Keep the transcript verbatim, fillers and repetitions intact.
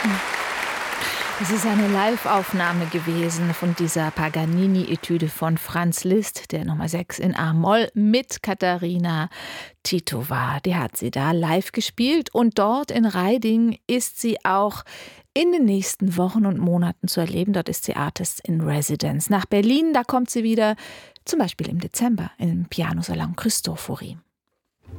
Es ist eine Live-Aufnahme gewesen von dieser Paganini-Etüde von Franz Liszt, der Nummer sechs in A-Moll mit Katharina Titova. Die hat sie da live gespielt und dort in Reiding ist sie auch in den nächsten Wochen und Monaten zu erleben. Dort ist sie Artist in Residence. Nach Berlin, da kommt sie wieder, zum Beispiel im Dezember im Pianosalon Cristofori.